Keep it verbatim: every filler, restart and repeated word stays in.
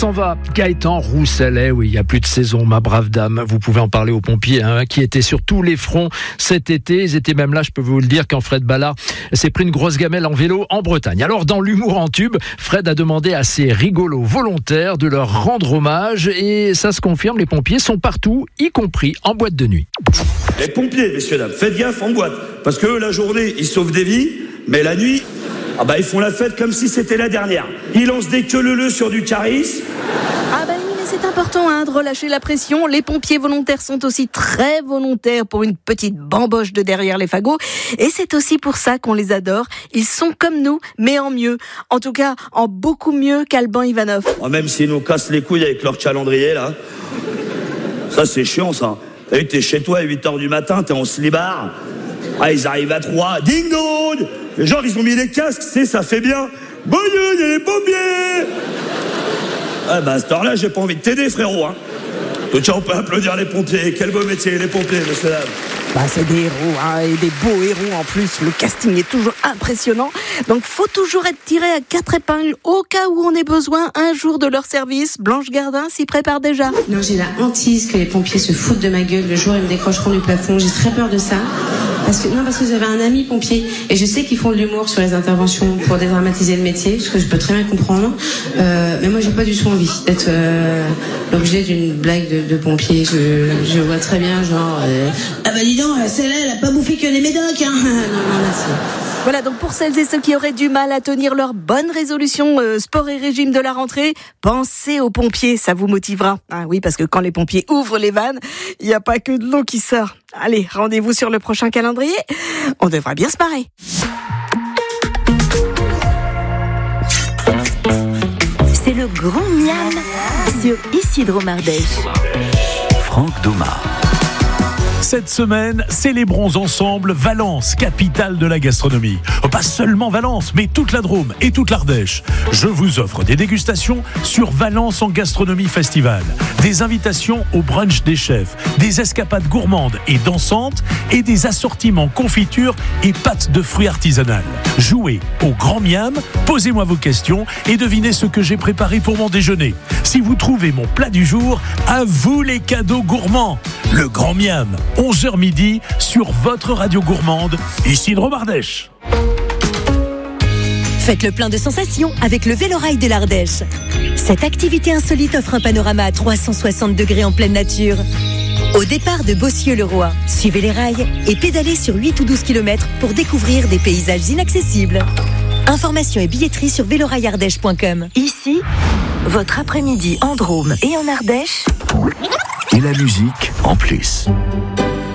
s'en va. Gaëtan Rousselet, oui, il n'y a plus de saison, ma brave dame. Vous pouvez en parler aux pompiers, hein, qui étaient sur tous les fronts cet été. Ils étaient même là, je peux vous le dire, quand Fred Ballard s'est pris une grosse gamelle en vélo en Bretagne. Alors, dans l'humour en tube, Fred a demandé à ses rigolos volontaires de leur rendre hommage. Et ça se confirme, les pompiers sont partout, y compris en boîte de nuit. Les pompiers, messieurs, dames, faites gaffe en boîte. Parce que la journée, ils sauvent des vies, mais la nuit... Ah bah ils font la fête comme si c'était la dernière. Ils lancent des queue-leu-leu sur du charisme. Ah bah oui, mais c'est important hein, de relâcher la pression. Les pompiers volontaires sont aussi très volontaires pour une petite bamboche de derrière les fagots. Et c'est aussi pour ça qu'on les adore. Ils sont comme nous, mais en mieux. En tout cas, en beaucoup mieux qu'Alban Ivanov. Oh, même s'ils nous cassent les couilles avec leur calendrier là. Ça c'est chiant ça. T'as vu, t'es chez toi à huit heures du matin, t'es en slibard. Ah, ils arrivent à trois. Ding dong. Les gens, ils ont mis des casques, c'est, ça fait bien. Bonne nuit, il y a les pompiers. Ah, bah, à cette heure-là, j'ai pas envie de t'aider, frérot, hein. Tout on peut applaudir les pompiers. Quel beau métier, les pompiers, monsieur, dame. Bah, c'est des héros, hein, et des beaux héros en plus. Le casting est toujours impressionnant. Donc, faut toujours être tiré à quatre épingles au cas où on ait besoin un jour de leur service. Blanche Gardin s'y prépare déjà. Non, j'ai la hantise que les pompiers se foutent de ma gueule le jour où ils me décrocheront du plafond. J'ai très peur de ça. Parce que, non, parce que j'avais un ami pompier et je sais qu'ils font de l'humour sur les interventions pour dédramatiser le métier, ce que je peux très bien comprendre. Euh, mais moi, j'ai pas du tout envie d'être euh, l'objet d'une blague de, de pompier. Je, je vois très bien, genre, euh, ah bah dis donc, celle-là, elle a pas bouffé que les médocs, hein. Non, non, merci. Voilà, donc pour celles et ceux qui auraient du mal à tenir leur bonne résolution euh, sport et régime de la rentrée, pensez aux pompiers, ça vous motivera. Ah oui, parce que quand les pompiers ouvrent les vannes, il n'y a pas que de l'eau qui sort. Allez, rendez-vous sur le prochain calendrier. On devra bien se marrer. C'est le grand miam sur Isidro Mardèche. Franck Domard. Cette semaine, célébrons ensemble Valence, capitale de la gastronomie. Pas seulement Valence, mais toute la Drôme et toute l'Ardèche. Je vous offre des dégustations sur Valence en Gastronomie Festival, des invitations au brunch des chefs, des escapades gourmandes et dansantes et des assortiments confitures et pâtes de fruits artisanales. Jouez au grand miam, posez-moi vos questions et devinez ce que j'ai préparé pour mon déjeuner. Si vous trouvez mon plat du jour, à vous les cadeaux gourmands. Le grand miam, onze heures midi, sur votre radio gourmande, Isidro Mardèche. Faites le plein de sensations avec le Vélorail de l'Ardèche. Cette activité insolite offre un panorama à trois cent soixante degrés en pleine nature. Au départ de Bossieux-le-Roi, suivez les rails et pédalez sur huit ou douze kilomètres pour découvrir des paysages inaccessibles. Informations et billetterie sur vélorail ardèche point com. Ici, votre après-midi en Drôme et en Ardèche. Et la musique en plus.